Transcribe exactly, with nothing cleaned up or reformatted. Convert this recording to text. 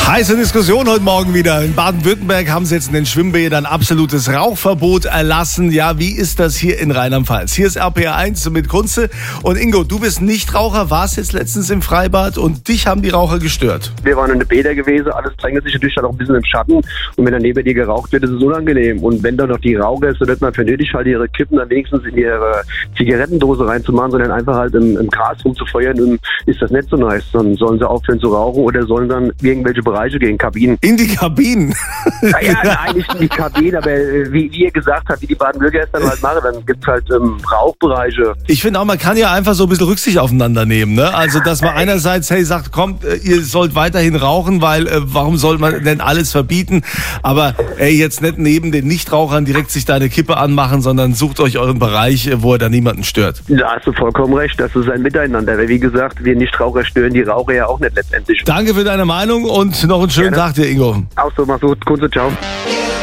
Heiße Diskussion heute Morgen wieder. In Baden-Württemberg haben sie jetzt in den Schwimmbädern absolutes Rauchverbot erlassen. Ja, wie ist das hier in Rheinland-Pfalz? Hier ist R P R eins mit Kunze. Und Ingo, du bist Nichtraucher, warst jetzt letztens im Freibad und dich haben die Raucher gestört. Wir waren in den Bädern gewesen, alles drängelt sich natürlich dann auch ein bisschen im Schatten. Und wenn dann neben dir geraucht wird, ist es unangenehm. Und wenn dann noch die Raucher ist, dann wird man für nötig halt ihre Kippen dann wenigstens in ihre Zigarettendose reinzumachen, sondern einfach halt im, im Gras rumzufeuern. Und ist das nicht so nice. Dann sollen sie aufhören zu rauchen oder sollen dann irgendwelche Bereiche gehen, Kabinen. In die Kabinen? Naja, nein, nicht in die Kabinen, aber äh, wie, wie ihr gesagt habt, wie die Baden-Württemberger es dann halt machen, dann gibt's halt ähm, Rauchbereiche. Ich finde auch, man kann ja einfach so ein bisschen Rücksicht aufeinander nehmen, ne? Also, dass man einerseits, hey, sagt, kommt, äh, ihr sollt weiterhin rauchen, weil äh, warum soll man denn alles verbieten? Aber ey, jetzt nicht neben den Nichtrauchern direkt sich da eine Kippe anmachen, sondern sucht euch euren Bereich, äh, wo er da niemanden stört. Da hast du vollkommen recht, das ist ein Miteinander. Weil wie gesagt, wir Nichtraucher stören die Raucher ja auch nicht letztendlich. Danke für deine Meinung und noch einen schönen Gerne. Tag dir, Ingo. Auch so, mach's gut, Kunze, ciao.